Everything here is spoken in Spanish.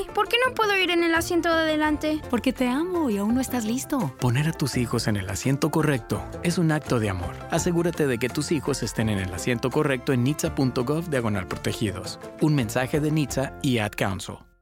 ¿por qué no puedo ir en el asiento de adelante? Porque te amo y aún no estás listo. Poner a tus hijos en el asiento correcto es un acto de amor. Asegúrate de que tus hijos estén en el asiento correcto en nhtsa.gov/protegidos. Un mensaje de NHTSA y Ad Council.